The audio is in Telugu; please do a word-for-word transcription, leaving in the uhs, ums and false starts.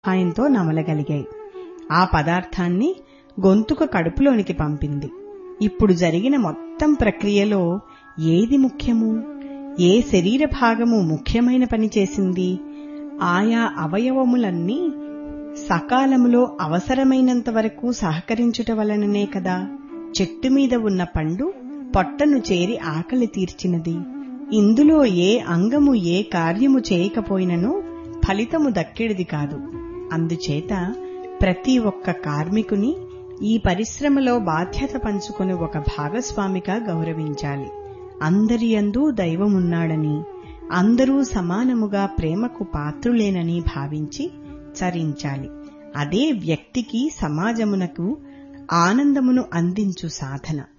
సహాయంతో నమలగలిగాయి. ఆ పదార్థాన్ని గొంతుక కడుపులోనికి పంపింది. ఇప్పుడు జరిగిన మొత్తం ప్రక్రియలో ఏది ముఖ్యము, ఏ శరీర భాగము ముఖ్యమైన పని చేసింది? ఆయా అవయవములన్నీ సకాలములో అవసరమైనంత వరకు సహకరించుట వలననే కదా చెట్టు మీద ఉన్న పండు పొట్టను చేరి ఆకలి తీర్చినది. ఇందులో ఏ అంగము ఏ కార్యము చేయకపోయిననో ఫలితము దక్కేది కాదు. అందుచేత ప్రతి ఒక్క కార్మికుని ఈ పరిశ్రమలో బాధ్యత పంచుకుని ఒక భాగస్వామిగా గౌరవించాలి. అందరి యందు దైవమున్నాడని, అందరూ సమానముగా ప్రేమకు పాత్రులేనని భావించి చరించాలి. అదే వ్యక్తికి, సమాజమునకు ఆనందమును అందించు సాధన.